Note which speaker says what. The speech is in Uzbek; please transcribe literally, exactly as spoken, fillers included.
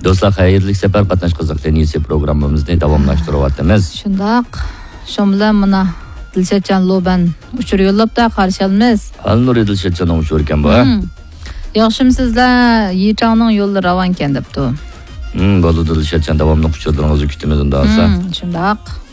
Speaker 1: Do'stlar, xayrli safar, qatnash qiziq tenisi programmamizni davomlashtiryapmiz.
Speaker 2: Shundoq. Shu bilan mana Dilshatjon Loban uchur yo'llabda qarshi olamiz.
Speaker 1: Al-Nuri Dilshatjon uchur ekan bu.
Speaker 2: Yaxshimsizlar, Yichangning yo'lli ravon ekan debdi.
Speaker 1: Hmm, bo'ldi Dilshatjon davomli uchurlaringizni kutamiz unda olsa.
Speaker 2: Shundoq.